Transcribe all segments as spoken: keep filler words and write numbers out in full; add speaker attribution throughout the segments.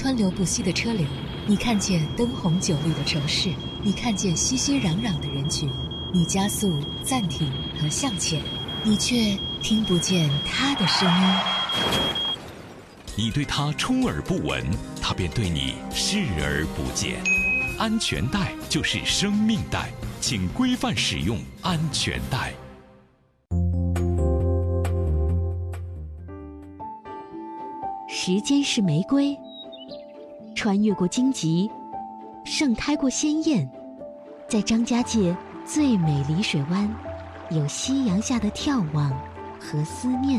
Speaker 1: 川流不息的车流，你看见灯红酒绿的城市，你看见熙熙攘攘的人群，你加速、暂停和向前，你却听不见他的声音。
Speaker 2: 你对他充耳不闻，他便对你视而不见。安全带就是生命带，请规范使用安全带。
Speaker 3: 时间是玫瑰，穿越过荆棘，盛开过鲜艳。在张家界最美丽水湾，有夕阳下的眺望和思念。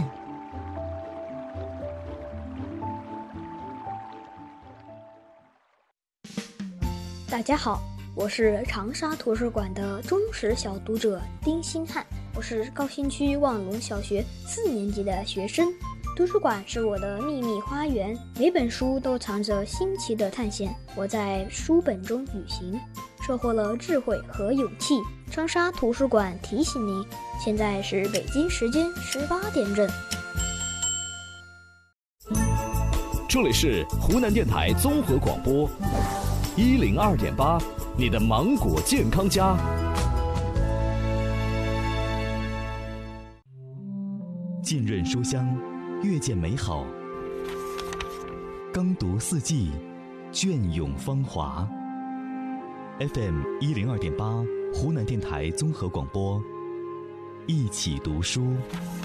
Speaker 4: 大家好，我是长沙图书馆的忠实小读者丁新汉，我是高新区望龙小学四年级的学生。图书馆是我的秘密花园，每本书都藏着新奇的探险。我在书本中旅行，收获了智慧和勇气。长沙图书馆提醒您，现在是北京时间十八点整。
Speaker 5: 这里是湖南电台综合广播一零二点八，你的芒果健康家。
Speaker 6: 浸润书香，阅见美好，耕读四季，隽永芳华。F M 一零二点八，湖南电台综合广播，一起读书。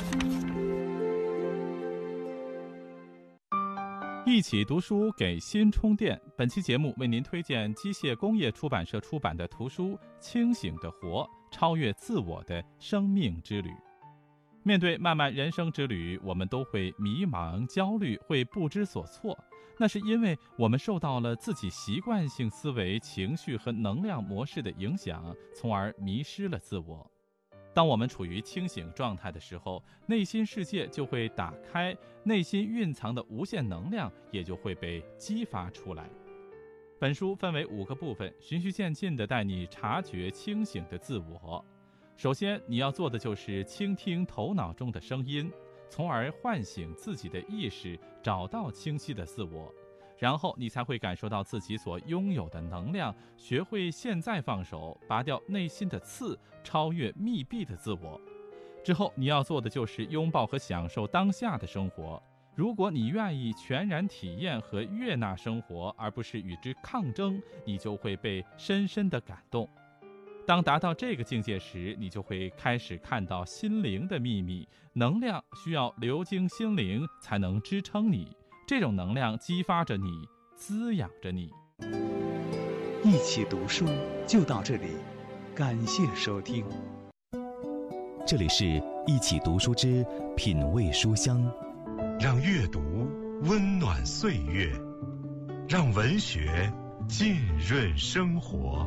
Speaker 7: 一起读书给心充电。本期节目为您推荐机械工业出版社出版的图书《清醒的活：超越自我的生命之旅》。面对漫漫人生之旅，我们都会迷茫、焦虑，会不知所措。那是因为我们受到了自己习惯性思维、情绪和能量模式的影响，从而迷失了自我。当我们处于清醒状态的时候，内心世界就会打开，内心蕴藏的无限能量也就会被激发出来。本书分为五个部分，循序渐进地带你察觉清醒的自我。首先，你要做的就是倾听头脑中的声音，从而唤醒自己的意识，找到清晰的自我。然后你才会感受到自己所拥有的能量，学会现在放手，拔掉内心的刺，超越密闭的自我。之后你要做的就是拥抱和享受当下的生活。如果你愿意全然体验和悦纳生活，而不是与之抗争，你就会被深深的感动。当达到这个境界时，你就会开始看到心灵的秘密。能量需要流经心灵才能支撑你，这种能量激发着你，滋养着你。
Speaker 8: 一起读书就到这里，感谢收听。
Speaker 6: 这里是一起读书之品味书香，
Speaker 9: 让阅读温暖岁月，让文学浸润生活。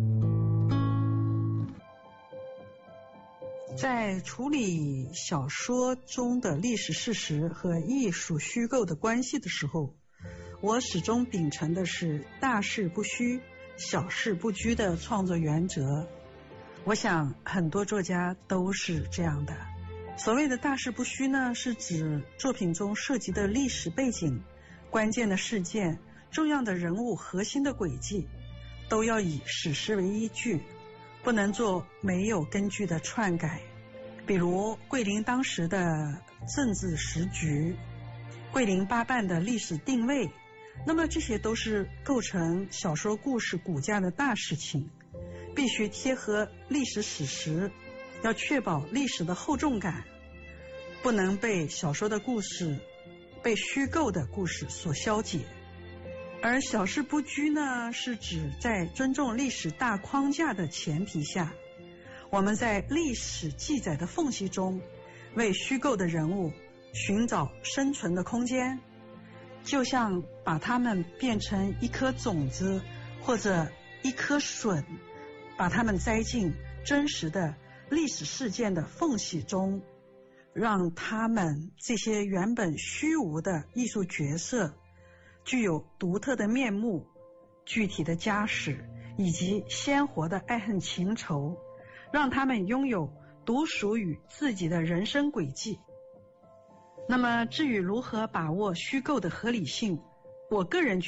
Speaker 10: 在处理小说中的历史事实和艺术虚构的关系的时候，我始终秉承的是大事不虚，小事不拘的创作原则。我想很多作家都是这样的。所谓的大事不虚呢，是指作品中涉及的历史背景、关键的事件、重要的人物、核心的轨迹，都要以史实为依据，不能做没有根据的篡改。比如桂林当时的政治时局，桂林八办的历史定位，那么这些都是构成小说故事骨架的大事情，必须贴合历史史实，要确保历史的厚重感，不能被小说的故事、被虚构的故事所消解。而小事不拘呢，是指在尊重历史大框架的前提下，我们在历史记载的缝隙中，为虚构的人物寻找生存的空间，就像把它们变成一颗种子或者一颗笋，把它们栽进真实的历史事件的缝隙中，让他们这些原本虚无的艺术角色具有独特的面目、具体的家史以及鲜活的爱恨情仇，让他们拥有独属于自己的人生轨迹。那么至于如何把握虚构的合理性，我个人